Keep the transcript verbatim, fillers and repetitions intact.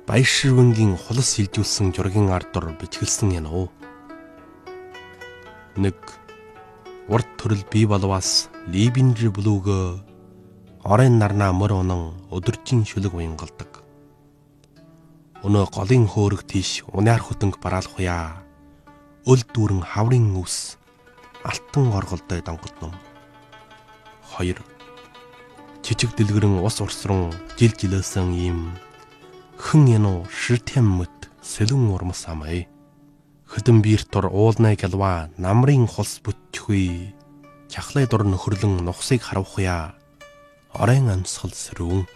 Баярширвангийн хулас хилжүүлсэн жургийн ардур бичгэлсэн юм уу? Нэг урд төрөл бий болвас либинжи блүгө орон нарнаа мөр унан өдөржин шүлэг уянгалдаг. Өнөө голын хөөрөг тийш унаар хөтөнг бараалхуя. Өл дүүрэн хаврын үс алтан орголдой донготном. Хоёр жижиг дэлгэрэн ус урсран жил жилээсэн ийм хэн януу ширтэм мэт сэлэн урмас амай. Хөдөн биер тур уулнай гэлва намрын хулс бүтчихгүй. Чахлай дур нөхөрлөн нухсыг харавхуя. Орон амьсгал сэрүүн.